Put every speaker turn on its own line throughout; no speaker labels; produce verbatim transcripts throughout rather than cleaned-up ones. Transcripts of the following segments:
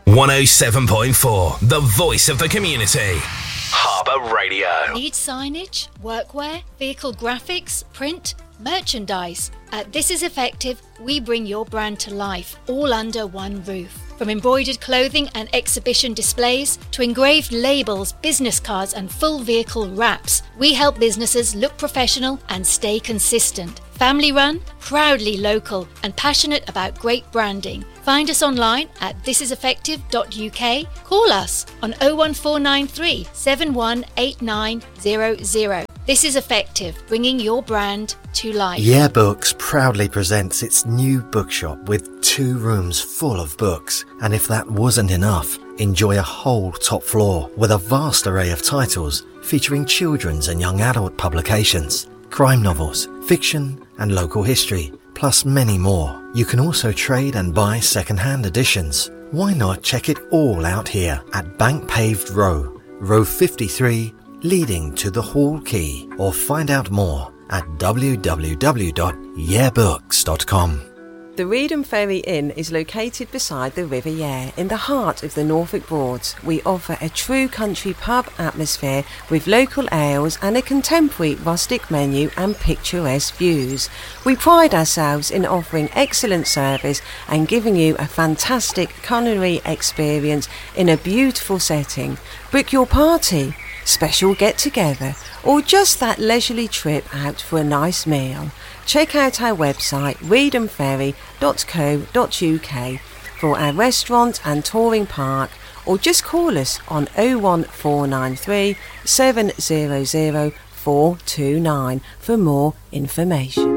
one oh seven point four, the voice of the community. Harbour Radio.
Need signage, workwear, vehicle graphics, print, merchandise? At This Is Effective, we bring your brand to life, all under one roof. From embroidered clothing and exhibition displays to engraved labels, business cards and full vehicle wraps, we help businesses look professional and stay consistent. Family run, proudly local and passionate about great branding. Find us online at this is effective dot U K. Call us on oh one four nine three, seven one eight nine zero zero. This is Effective, bringing your brand to life.
Yeah Books proudly presents its new bookshop with two rooms full of books. And if that wasn't enough, enjoy a whole top floor with a vast array of titles featuring children's and young adult publications, crime novels, fiction and local history, plus many more. You can also trade and buy second-hand editions. Why not check it all out here at Bank Paved Row, row fifty-three, leading to the Hall Quay, or find out more at w w w dot yeah books dot com.
The Reedham Ferry Inn is located beside the River Yare in the heart of the Norfolk Broads. We offer a true country pub atmosphere with local ales and a contemporary rustic menu and picturesque views. We pride ourselves in offering excellent service and giving you a fantastic culinary experience in a beautiful setting. Book your party, special get-together, or just that leisurely trip out for a nice meal. Check out our website reedham ferry dot co dot U K for our restaurant and touring park, or just call us on oh one four nine three, seven zero zero four two nine for more information.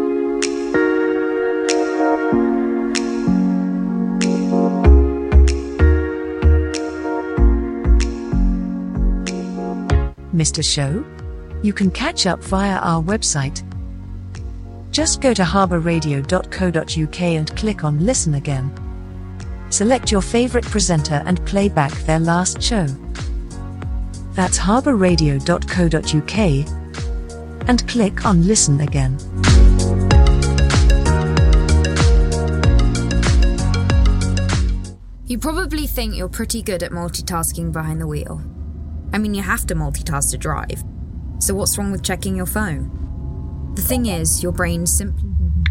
Missed a show? You can catch up via our website. Just go to harbour radio dot co dot U K and click on Listen Again. Select your favourite presenter and play back their last show. That's harbour radio dot co dot U K and click on Listen Again.
You probably think you're pretty good at multitasking behind the wheel. I mean, you have to multitask to drive. So what's wrong with checking your phone? The thing is, your brain simply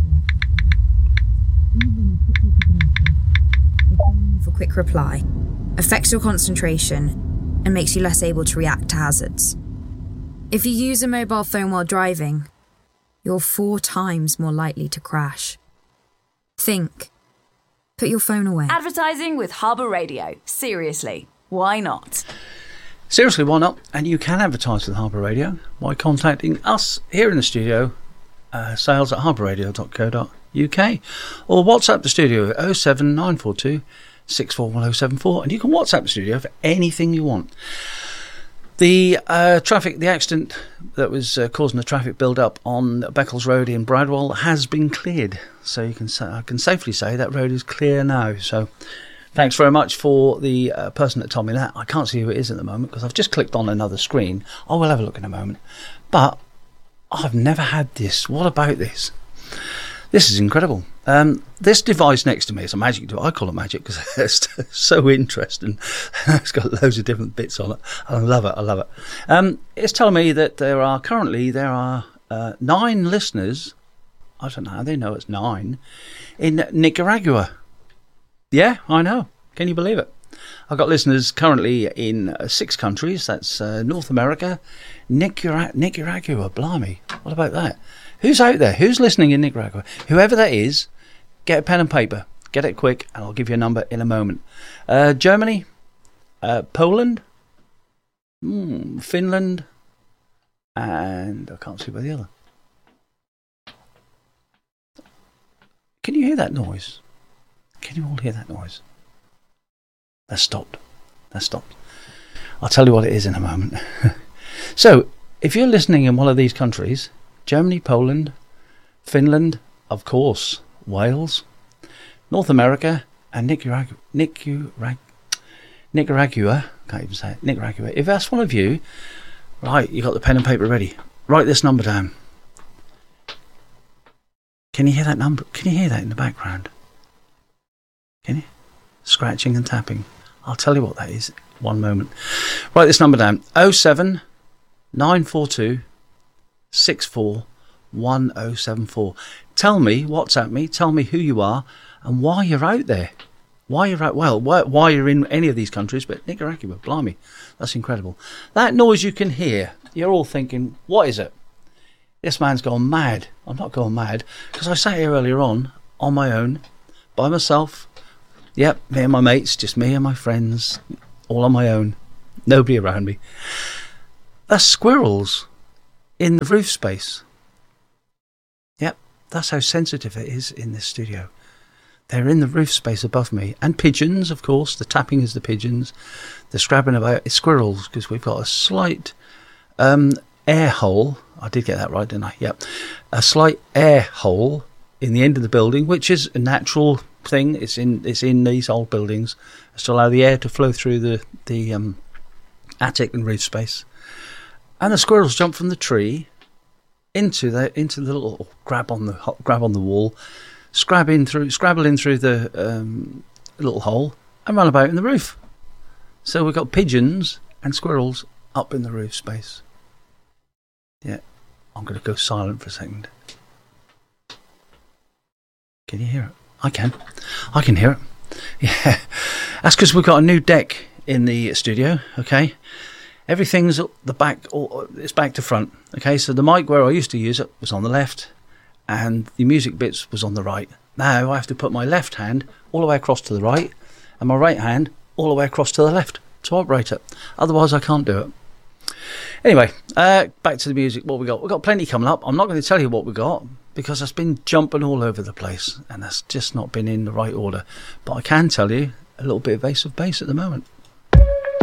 for quick reply, affects your concentration, and makes you less able to react to hazards. If you use a mobile phone while driving, you're four times more likely to crash. Think. Put your phone away.
Advertising with Harbour Radio. Seriously, why not?
Seriously, why not? And you can advertise with Harbour Radio by contacting us here in the studio, uh, sales at harbour radio dot co dot U K, or WhatsApp the studio at oh seven nine four two, six four one oh seven four, and you can WhatsApp the studio for anything you want. The uh, traffic, the accident that was uh, causing the traffic build-up on Beccles Road in Bradwell has been cleared, so you can sa- I can safely say that road is clear now. So thanks very much for the uh, person that told me that. I can't see who it is at the moment because I've just clicked on another screen. I will have a look in a moment. But I've never had this. What about this? This is incredible. Um, this device next to me is a magic device. I call it magic because it's so interesting. It's got loads of different bits on it. I love it. I love it. Um, it's telling me that there are currently there are uh, nine listeners. I don't know how they know it's nine in Nicaragua. Yeah, I know. Can you believe it? I've got listeners currently in uh, six countries. That's uh, North America, Nicara- Nicaragua. Blimey, what about that? Who's out there? Who's listening in Nicaragua? Whoever that is, get a pen and paper. Get it quick, and I'll give you a number in a moment. Uh, Germany, uh, Poland, mm, Finland, and I can't see where the other. Can you hear that noise? Can you all hear that noise? That's stopped. That's stopped. I'll tell you what it is in a moment. So, if you're listening in one of these countries, Germany, Poland, Finland, of course, Wales, North America, and Nicaragua, Nicaragua, Nicaragua, can't even say it, Nicaragua. If that's one of you, right, you got the pen and paper ready. Write this number down. Can you hear that number? Can you hear that in the background? Can you? Scratching and tapping. I'll tell you what that is. One moment. Write this number down. oh seven nine four two six four one oh seven four. Tell me, WhatsApp me, tell me who you are and why you're out there. Why you're out, well, why, why you're in any of these countries, but Nicaragua, blimey, that's incredible. That noise you can hear, you're all thinking, what is it? This man's gone mad. I'm not going mad, because I sat here earlier on, on my own, by myself. Yep, me and my mates, just me and my friends, all on my own, nobody around me. That's squirrels in the roof space. Yep, that's how sensitive it is in this studio. They're in the roof space above me. And pigeons, of course. The tapping is the pigeons. The scrabbling about is squirrels, because we've got a slight um, air hole. I did get that right, didn't I? Yep. A slight air hole in the end of the building, which is a natural thing. It's in it's in these old buildings to allow the air to flow through the, the um, attic and roof space. And the squirrels jump from the tree into the into the little grab on the grab on the wall, scrab in through, scrabble in through the um, little hole and run about in the roof. So we've got pigeons and squirrels up in the roof space. Yeah, I'm going to go silent for a second. Can you hear it? I can. I can hear it. Yeah, that's because we've got a new deck in the studio. Okay, everything's at the back. It's back to front. Okay, so the mic where I used to use it was on the left, and the music bits was on the right. Now I have to put my left hand all the way across to the right and my right hand all the way across to the left to operate it. Otherwise I can't do it. Anyway, uh, back to the music. What we got? We've got plenty coming up. I'm not going to tell you what we got because it's been jumping all over the place and that's just not been in the right order. But I can tell you a little bit of Ace of Base at the moment.